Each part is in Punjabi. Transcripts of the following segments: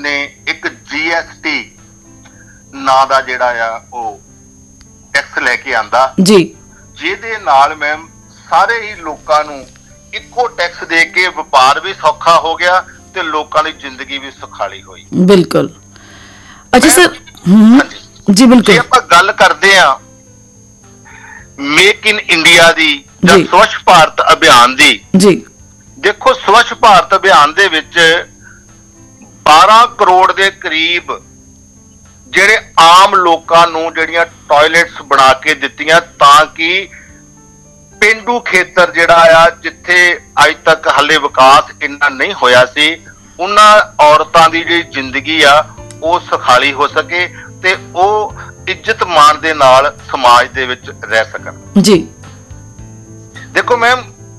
ने एक GST ਨਾਂ ਦਾ ਜਿਹੜਾ ਆ ਉਹ ਟੈਕਸ ਲੈ ਕੇ ਆਂਦਾ ਜੀ, ਜਿਹਦੇ ਨਾਲ ਮੈਮ ਸਾਰੇ ਹੀ ਲੋਕਾਂ ਨੂੰ ਇੱਕੋ ਟੈਕਸ ਦੇ ਕੇ ਵਪਾਰ ਵੀ ਸੌਖਾ ਹੋ ਗਿਆ ਤੇ ਲੋਕਾਂ ਦੀ ਜ਼ਿੰਦਗੀ ਵੀ ਸੁਖਾਲੀ ਹੋਈ। ਬਿਲਕੁਲ। ਅੱਛਾ ਸਰ, ਜੀ ਬਿਲਕੁਲ, ਜੇ ਆਪਾਂ ਗੱਲ ਕਰਦੇ ਆ ਮੇਕ ਇਨ ਇੰਡੀਆ ਦੀ ਜਾਂ ਸਵੱਛ ਭਾਰਤ ਅਭਿਆਨ ਦੀ, ਜੀ ਦੇਖੋ ਸਵੱਛ ਭਾਰਤ ਅਭਿਆਨ ਦੇ ਵਿੱਚ 12 ਕਰੋੜ ਦੇ ਕਰੀਬ ਜਿਹੜੇ ਆਮ ਲੋਕਾਂ ਨੂੰ ਜਿਹੜੀਆਂ ਟਾਇਲਟਸ ਬਣਾ ਕੇ ਦਿੱਤੀਆਂ ਤਾਂ ਕਿ ਪੇਂਡੂ ਖੇਤਰ ਜਿਹੜਾ ਆ ਜਿੱਥੇ ਅੱਜ ਤੱਕ ਹਲੇ ਵਿਕਾਸ ਇੰਨਾ ਨਹੀਂ ਹੋਇਆ ਸੀ, ਉਹਨਾਂ ਔਰਤਾਂ ਦੀ ਜਿਹੜੀ ਜ਼ਿੰਦਗੀ ਆ ਉਹ ਸੁਖਾਲੀ ਹੋ ਸਕੇ ਤੇ ਉਹ ਇੱਜ਼ਤ ਮਾਣ ਦੇ ਨਾਲ ਸਮਾਜ ਦੇ ਵਿੱਚ ਰਹਿ ਸਕਣ। ਜੀ ਦੇਖੋ ਮੈਮ,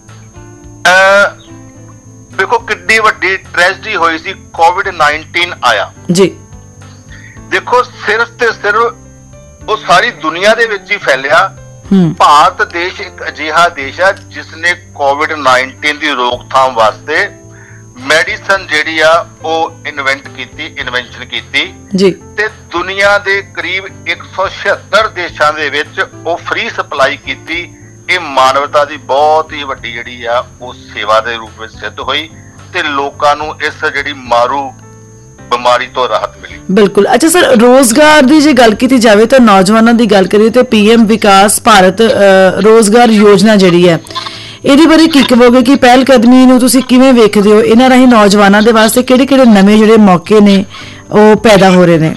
ਦੇਖੋ ਕਿੰਨੀ ਵੱਡੀ ਟ੍ਰੈਜਡੀ ਹੋਈ ਸੀ, COVID-19 ਆਇਆ ਜੀ। ਦੇਖੋ ਸਿਰਫ ਤੇ ਸਿਰਫ ਉਹ ਸਾਰੀ ਦੁਨੀਆ ਦੇ ਵਿੱਚ ਹੀ ਫੈਲਿਆ। ਭਾਰਤ ਦੇਸ਼ ਇੱਕ ਅਜਿਹਾ ਦੇਸ਼ ਹੈ ਜਿਸ ਨੇ COVID-19 ਦੀ ਰੋਕਥਾਮ ਵਾਸਤੇ ਮੈਡੀਸਨ ਜਿਹੜੀ ਆ ਉਹ ਇਨਵੈਂਸ਼ਨ ਕੀਤੀ ਜੀ, ਤੇ ਦੁਨੀਆ ਦੇ ਕਰੀਬ 176 ਦੇਸ਼ਾਂ ਦੇ ਵਿੱਚ ਉਹ ਫ੍ਰੀ ਸਪਲਾਈ ਕੀਤੀ। ਇਹ ਮਾਨਵਤਾ ਦੀ ਬਹੁਤ ਹੀ ਵੱਡੀ ਜਿਹੜੀ ਆ ਉਹ ਸੇਵਾ ਦੇ ਰੂਪ ਵਿੱਚ ਸਿੱਧ ਹੋਈ ਤੇ ਲੋਕਾਂ ਨੂੰ ਇਸ ਜਿਹੜੀ ਮਾਰੂ ਬਿਮਾਰੀ ਤੋਂ ਰਾਹਤ ਮਿਲੀ। ਬਿਲਕੁਲ। ਅੱਛਾ ਸਰ, ਰੋਜ਼ਗਾਰ ਦੀ ਜੇ ਗੱਲ ਕੀਤੀ ਜਾਵੇ ਤਾਂ ਨੌਜਵਾਨਾਂ ਦੀ ਗੱਲ ਕਰੀਏ ਤੇ PM ਵਿਕਾਸ ਭਾਰਤ ਰੋਜ਼ਗਾਰ ਯੋਜਨਾ ਜਿਹੜੀ ਹੈ ਇਹਦੇ ਬਾਰੇ ਕੀ ਕਹੋਗੇ ਕਿ ਪਹਿਲ ਕਦਮੀ ਨੂੰ ਤੁਸੀਂ ਕਿਵੇਂ ਵੇਖਦੇ ਹੋ? ਇਹਨਾਂ ਰਾਹੀਂ ਨੌਜਵਾਨਾਂ ਦੇ ਵਾਸਤੇ ਕਿਹੜੇ-ਕਿਹੜੇ ਨਵੇਂ ਜਿਹੜੇ ਮੌਕੇ ਨੇ ਉਹ ਪੈਦਾ ਹੋ ਰਹੇ ਨੇ?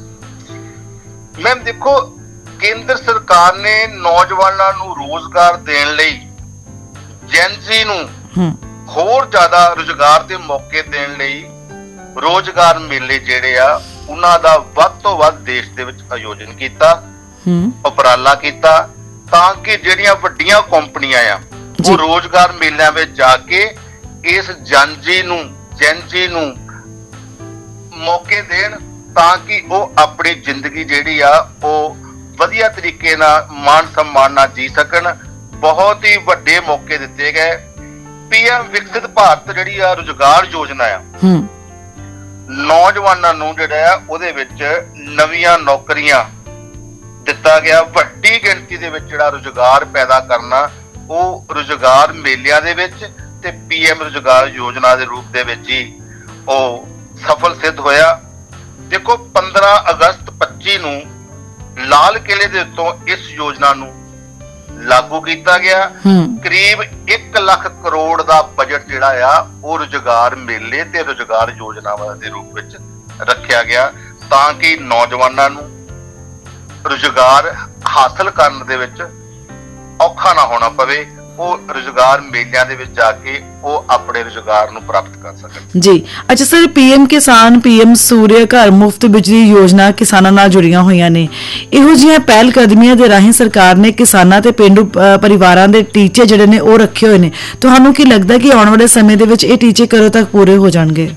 ਮੈਮ ਦੇਖੋ, ਕੇਂਦਰ ਸਰਕਾਰ ਨੇ ਨੌਜਵਾਨਾਂ ਨੂੰ ਰੋਜ਼ਗਾਰ ਦੇਣ ਲਈ, ਜੈਨਜ਼ੀ ਨੂੰ ਹੋਰ ਜ਼ਿਆਦਾ ਰੁਜ਼ਗਾਰ ਦੇ ਮੌਕੇ ਦੇਣ ਲਈ ਰੋਜ਼ਗਾਰ ਮੇਲੇ ਜਿਹੜੇ ਆ ਉਹਨਾਂ ਦਾ ਵੱਧ ਤੋਂ ਵੱਧ ਦੇਸ਼ ਦੇ ਵਿੱਚ ਆਯੋਜਨ ਕੀਤਾ, ਉਪਰਾਲਾ ਕੀਤਾ ਤਾਂ ਕਿ ਜਿਹੜੀਆਂ ਵੱਡੀਆਂ ਕੰਪਨੀਆਂ ਆ ਉਹ ਰੋਜ਼ਗਾਰ ਮੇਲਿਆਂ ਵਿੱਚ ਜਾ ਕੇ ਇਸ ਜੈਨਜ਼ੀ ਨੂੰ ਮੌਕੇ ਦੇਣ ਤਾਂ ਕਿ ਉਹ ਆਪਣੀ ਜ਼ਿੰਦਗੀ ਜਿਹੜੀ ਆ ਉਹ ਵਧੀਆ ਤਰੀਕੇ ਨਾਲ ਮਾਣ ਸਨਮਾਨ ਨਾਲ ਜੀ ਸਕਣ। ਬਹੁਤ ਹੀ ਵੱਡੇ ਮੌਕੇ ਦਿੱਤੇ ਗਏ। PM ਵਿਕਸਿਤ ਭਾਰਤ ਜਿਹੜੀ ਆ ਰੁਜ਼ਗਾਰ ਯੋਜਨਾ ਆ, ਨੌਜਵਾਨਾਂ ਨੂੰ ਜਿਹੜਾ ਆ ਉਹਦੇ ਵਿੱਚ ਨਵੀਆਂ ਨੌਕਰੀਆਂ ਦਿੱਤਾ ਗਿਆ। ਵੱਡੀ ਗਿਣਤੀ ਦੇ ਵਿੱਚ ਜਿਹੜਾ ਰੁਜ਼ਗਾਰ ਪੈਦਾ ਕਰਨਾ ਉਹ ਰੁਜ਼ਗਾਰ ਮੇਲਿਆਂ ਦੇ ਵਿੱਚ ਤੇ PM ਰੁਜ਼ਗਾਰ ਯੋਜਨਾ ਦੇ ਰੂਪ ਦੇ ਵਿੱਚ ਹੀ ਉਹ ਸਫਲ ਸਿੱਧ ਹੋਇਆ। ਦੇਖੋ 15 ਅਗਸਤ 25 ਨੂੰ ਲਾਲ ਕਿਲੇ ਦੇ ਉੱਤੋਂ ਇਸ ਯੋਜਨਾ ਨੂੰ ਲਾਗੂ ਕੀਤਾ ਗਿਆ। ਕਰੀਬ 1 ਲੱਖ ਕਰੋੜ ਦਾ ਬਜਟ ਜਿਹੜਾ ਆ ਉਹ ਰੁਜ਼ਗਾਰ ਮੇਲੇ ਤੇ ਰੁਜ਼ਗਾਰ ਯੋਜਨਾਵਾਂ ਦੇ ਰੂਪ ਵਿੱਚ ਰੱਖਿਆ ਗਿਆ ਤਾਂ ਕਿ ਨੌਜਵਾਨਾਂ ਨੂੰ ਰੁਜ਼ਗਾਰ ਹਾਸਲ ਕਰਨ ਦੇ ਵਿੱਚ ਔਖਾ ਨਾ ਹੋਣਾ ਪਵੇ। ਉਹ ਰੁਜ਼ਗਾਰ ਮੇਲਿਆਂ ਦੇ ਵਿੱਚ ਜਾ ਕੇ ਉਹ ਆਪਣੇ ਰੁਜ਼ਗਾਰ ਨੂੰ ਪ੍ਰਾਪਤ ਕਰ ਸਕਣ। ਜੀ ਅੱਛਾ ਸਰ, PM ਕਿਸਾਨ, PM ਸੂਰਿਆ ਘਰ ਮੁਫਤ ਬਿਜਲੀ ਯੋਜਨਾ ਕਿਸਾਨਾਂ ਨਾਲ ਜੁੜੀਆਂ ਹੋਈਆਂ ਨੇ। ਇਹੋ ਜਿਹੀਆਂ ਪਹਿਲ ਕਦਮੀਆਂ ਦੇ ਰਾਹੀਂ ਸਰਕਾਰ ਨੇ ਕਿਸਾਨਾਂ ਤੇ ਪੇਂਡੂ ਪਰਿਵਾਰਾਂ ਦੇ ਟੀਚੇ ਜਿਹੜੇ ਨੇ ਉਹ ਰੱਖੇ ਹੋਏ ਨੇ। ਤੁਹਾਨੂੰ ਕੀ ਲੱਗਦਾ ਕਿ ਆਉਣ ਵਾਲੇ ਸਮੇਂ ਦੇ ਵਿੱਚ ਇਹ ਟੀਚੇ ਕਦੋਂ ਤੱਕ ਪੂਰੇ ਹੋ ਜਾਣਗੇ?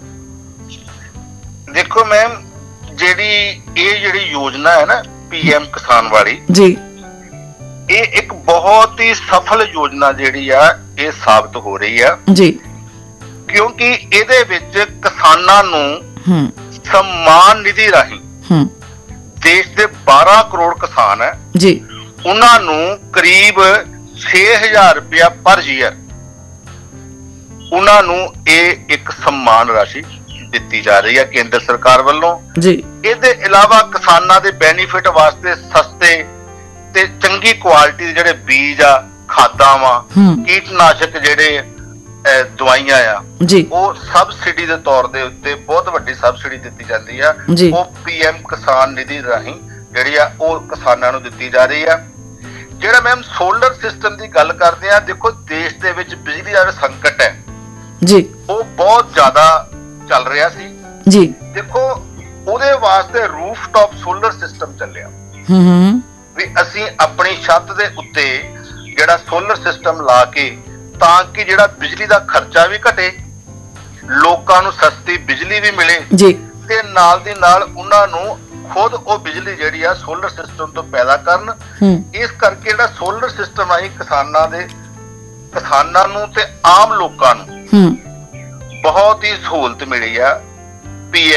ਦੇਖੋ ਮੈਮ, ਜਿਹੜੀ ਯੋਜਨਾ ਹੈ ਨਾ PM ਕਿਸਾਨ ਵਾਲੀ ਜੀ, ਇਹ ਇੱਕ ਬਹੁਤ ਹੀ ਸਫਲ ਯੋਜਨਾ ਜਿਹੜੀ ਆ ਇਹ ਸਾਬਤ ਹੋ ਰਹੀ ਆ ਜੀ, ਕਿਉਂਕਿ ਇਹਦੇ ਵਿੱਚ ਕਿਸਾਨਾਂ ਨੂੰ ਸਨਮਾਨ ਨਿਧੀ ਰਾਹੀਂ ਦੇਸ਼ ਦੇ 12 ਕਰੋੜ ਕਿਸਾਨ ਹੈ ਜੀ, ਉਹਨਾਂ ਨੂੰ ਕਰੀਬ 6000 ਰੁਪਇਆ ਪਰ ਈਅਰ ਉਹਨਾਂ ਨੂੰ ਇਹ ਇੱਕ ਸਨਮਾਨ ਰਾਸ਼ੀ ਦਿੱਤੀ ਜਾ ਰਹੀ ਹੈ ਕੇਂਦਰ ਸਰਕਾਰ ਵੱਲੋਂ ਜੀ। ਇਹਦੇ ਇਲਾਵਾ ਕਿਸਾਨਾਂ ਦੇ ਬੈਨੀਫਿਟ ਵਾਸਤੇ ਸਸਤੇ ਤੇ ਚੰਗੀ ਕੁਆਲਿਟੀ ਦੇ ਜਿਹੜੇ ਬੀਜ ਆ, ਖਾਦਾਂ ਵਾ, ਕੀਟਨਾਸ਼ਕ ਜਿਹੜੇ ਦਵਾਈਆਂ ਆ ਜੀ, ਉਹ ਸਬਸਿਡੀ ਦੇ ਤੌਰ ਦੇ ਉੱਤੇ ਬਹੁਤ ਵੱਡੀ ਸਬਸਿਡੀ ਦਿੱਤੀ ਜਾਂਦੀ ਆ। ਉਹ PM ਕਿਸਾਨ ਨਿਧੀ ਰਾਹੀਂ ਜਿਹੜੀ ਆ ਉਹ ਕਿਸਾਨਾਂ ਨੂੰ ਦਿੱਤੀ ਜਾ ਰਹੀ ਆ। ਜਿਹੜਾ ਮੈਮ ਸੋਲਰ ਸਿਸਟਮ ਦੀ ਗੱਲ ਕਰਦੇ ਆ, ਦੇਖੋ ਦੇਸ਼ ਦੇ ਵਿੱਚ ਬਿਜਲੀ ਦਾ ਸੰਕਟ ਹੈ ਜੀ, ਉਹ ਬਹੁਤ ਜ਼ਿਆਦਾ ਚੱਲ ਰਿਹਾ ਸੀ ਜੀ। ਦੇਖੋ ਉਹਦੇ ਵਾਸਤੇ ਰੂਫਟਾਪ ਸੋਲਰ ਸਿਸਟਮ ਚੱਲਿਆ ਵੀ ਅਸੀਂ ਆਪਣੀ ਛੱਤ ਦੇ ਉੱਤੇ ਜਿਹੜਾ ਸੋਲਰ ਸਿਸਟਮ ਲਾ ਕੇ ਤਾਂ ਕਿ ਜਿਹੜਾ ਬਿਜਲੀ ਦਾ ਖਰਚਾ ਵੀ ਘਟੇ, ਲੋਕਾਂ ਨੂੰ ਸਸਤੀ ਬਿਜਲੀ ਵੀ ਮਿਲੇ ਜੀ, ਤੇ ਨਾਲ ਦੀ ਨਾਲ ਉਹਨਾਂ ਨੂੰ ਖੁਦ ਉਹ ਬਿਜਲੀ ਜਿਹੜੀ ਆ ਸੋਲਰ ਸਿਸਟਮ ਤੋਂ ਪੈਦਾ ਕਰਨ। ਇਸ ਕਰਕੇ ਜਿਹੜਾ ਸੋਲਰ ਸਿਸਟਮ ਆਈ ਕਿਸਾਨਾਂ ਨੂੰ ਤੇ ਆਮ ਲੋਕਾਂ ਨੂੰ ਬਹੁਤ ਹੀ ਸਹੂਲਤ ਮਿਲੀ ਆ PM